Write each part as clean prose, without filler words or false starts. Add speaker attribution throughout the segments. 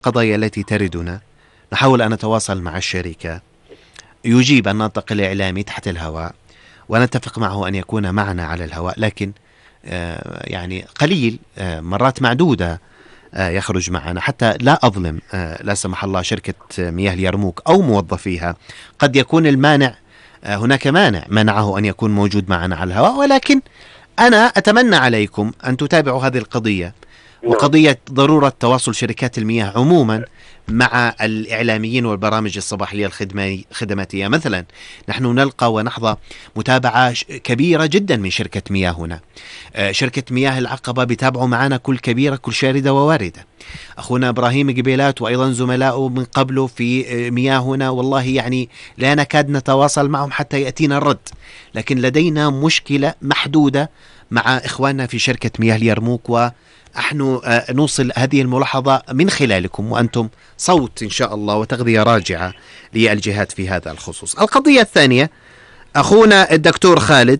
Speaker 1: القضايا التي تردنا نحاول أن نتواصل مع الشركة. يجيب الناطق الإعلامي تحت الهواء ونتفق معه أن يكون معنا على الهواء، لكن يعني قليل، مرات معدودة يخرج معنا، حتى لا أظلم لا سمح الله شركة مياه اليرموك أو موظفيها. قد يكون المانع، هناك مانع منعه أن يكون موجود معنا على الهواء، ولكن أنا أتمنى عليكم أن تتابعوا هذه القضية وقضية ضرورة تواصل شركات المياه عموما مع الإعلاميين والبرامج الصباحية الخدماتية. مثلا نحن نلقى ونحظى متابعة كبيرة جدا من شركة مياهنا، شركة مياه العقبة بيتابعوا معنا كل كبيرة كل شاردة وواردة. أخونا إبراهيم قبيلات وأيضا زملائه من قبله في مياهنا والله يعني لا نكاد نتواصل معهم حتى يأتينا الرد، لكن لدينا مشكلة محدودة مع إخواننا في شركة مياه اليرموك، ونحن نوصل هذه الملاحظة من خلالكم، وأنتم صوت إن شاء الله وتغذية راجعة للجهات في هذا الخصوص. القضية الثانية، أخونا الدكتور خالد،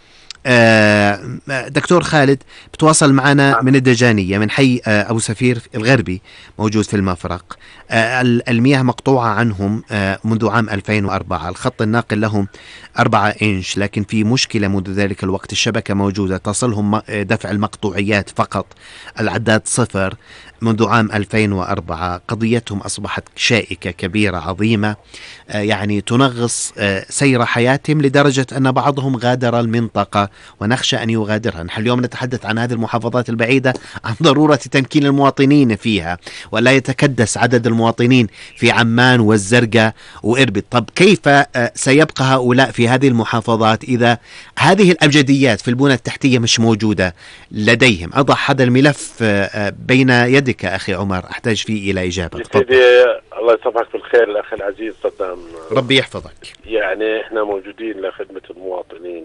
Speaker 1: دكتور خالد بتواصل معنا من الدجانية من حي أبو سفير الغربي، موجود في المفرق. المياه مقطوعة عنهم منذ عام 2004، الخط الناقل لهم 4 إنش، لكن في مشكلة منذ ذلك الوقت، الشبكة موجودة تصلهم دفع المقطوعيات فقط، العداد 0 منذ عام 2004. قضيتهم أصبحت شائكة كبيرة عظيمة، يعني تنغص سير حياتهم لدرجة أن بعضهم غادر المنطقة ونخشى أن يغادرها. نحن اليوم نتحدث عن هذه المحافظات البعيدة، عن ضرورة تمكين المواطنين فيها ولا يتكدس عدد المواطنين في عمان والزرقاء وإربد. طب كيف سيبقى هؤلاء في هذه المحافظات إذا هذه الأبجديات في البنى التحتية مش موجودة لديهم؟ أضع هذا الملف بين يدك أخي عمر، أحتاج فيه إلى إجابة.
Speaker 2: الله يصبحك بالخير الأخ العزيز صدام،
Speaker 1: ربي يحفظك.
Speaker 2: يعني إحنا موجودين لخدمة المواطنين،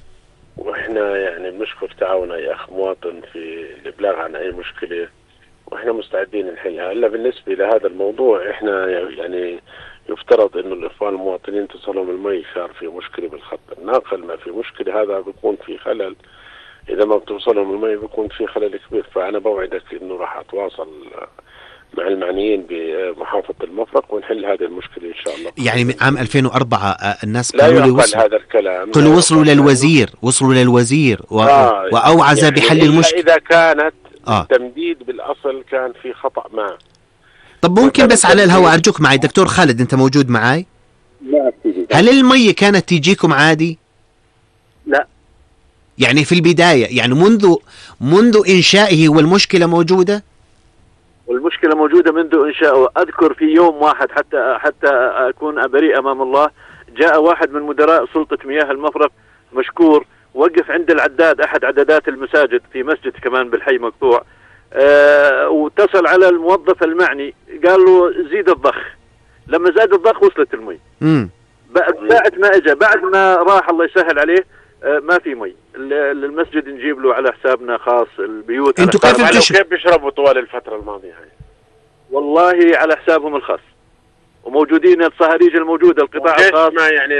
Speaker 2: وإحنا يعني بنشكر تعاوننا يا أخ مواطن في الإبلاغ عن أي مشكلة، وإحنا مستعدين نحلها. إلا بالنسبة لهذا الموضوع إحنا يعني يفترض إنه الإخوان المواطنين تصلهم المي، صار في مشكلة بالخط الناقل، ما في مشكلة، هذا بيكون في خلل. إذا ما بتوصلهم المي بيكون في خلل كبير. فأنا بوعدك إنه راح أتواصل مع المعنيين بمحافظة المفرق ونحل هذه المشكلة إن شاء الله.
Speaker 1: يعني من عام 2004 الناس
Speaker 2: لا يعقل هذا الكلام،
Speaker 1: قالوا وصلوا للوزير وأوعز بحل
Speaker 2: يعني
Speaker 1: المشكلة.
Speaker 2: إذا كانت التمديد بالأصل كان في خطأ ما.
Speaker 1: طب ممكن بس على الهواء أرجوك معي دكتور خالد، أنت موجود معي؟ هل المي كانت تيجيكم عادي؟
Speaker 3: لا،
Speaker 1: يعني في البداية، يعني منذ إنشائه والمشكلة موجودة؟
Speaker 3: والمشكلة موجودة منذ إنشائه. أذكر في يوم واحد حتى أكون بريء أمام الله، جاء واحد من مدراء سلطة مياه المفرق مشكور، وقف عند العداد، أحد عدادات المساجد، في مسجد كمان بالحي مقطوع، واتصل على الموظف المعني قال له زيد الضخ. لما زاد الضخ وصلت المي. ساعة ما اجى بعد ما راح الله يسهل عليه ما في مي. المسجد نجيب له على حسابنا خاص، البيوت
Speaker 1: انتوا كيف
Speaker 2: بيشربوا طوال الفترة الماضية هاي؟
Speaker 3: والله على حسابهم الخاص، وموجودين الصهاريج الموجودة القطاع الخاص.
Speaker 2: ما يعني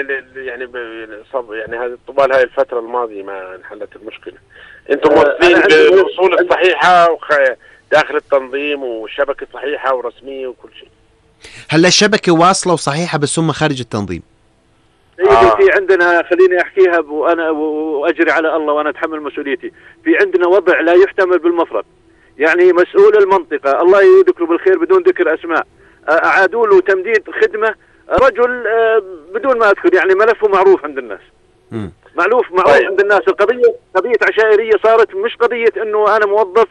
Speaker 2: هذه طوال هاي الفترة الماضية ما انحلت المشكلة. انتم موصلين بالوصول الصحيحة داخل التنظيم والشبكة صحيحة ورسمية وكل شيء؟
Speaker 1: هلا الشبكة واصلة وصحيحة بس هم خارج التنظيم.
Speaker 3: في عندنا، خليني احكيها وانا واجري على الله وانا اتحمل مسؤوليتي. في عندنا وضع لا يحتمل بالمفرق، يعني مسؤول المنطقة الله يذكره بالخير بدون ذكر اسماء، اعادوا له تمديد خدمة، رجل بدون ما اذكر، يعني ملفه معروف عند الناس. معروف عند الناس. القضية قضية عشائرية صارت، مش قضية انه انا موظف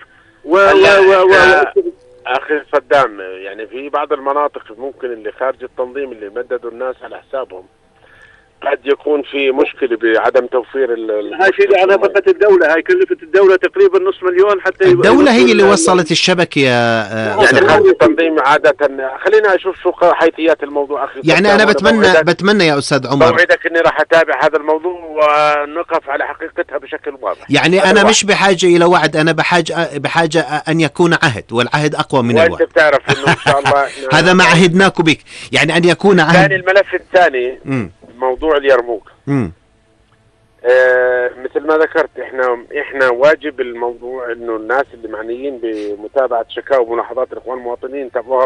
Speaker 2: اخي صدام. يعني في بعض المناطق ممكن اللي خارج التنظيم اللي مددوا الناس على حسابهم قد يكون في مشكلة بعدم توفير
Speaker 3: هاي شيء على نفقة الدولة، هاي كلفت الدولة تقريبا $500,000 حتى
Speaker 1: الدولة هي اللي وصلت الشبكة
Speaker 2: يعني خارج التنظيم عادة. خلينا اشوف شو حيثيات الموضوع اخي.
Speaker 1: يعني انا بتمنى يا استاذ عمر،
Speaker 2: بوعدك اني راح اتابع هذا الموضوع ونقف على حقيقتها بشكل واضح.
Speaker 1: يعني انا مش بحاجة الى وعد، انا بحاجة ان يكون عهد، والعهد اقوى من الوعد.
Speaker 2: وانت بتعرف انه ان شاء الله
Speaker 1: هذا ما عهدناك بك، يعني ان يكون عهد.
Speaker 2: ثاني الملف الثاني موضوع اليرموك. مثل ما ذكرت احنا واجب الموضوع انه الناس اللي معنيين بمتابعة شكاوى وملاحظات الاخوان المواطنين تابعوها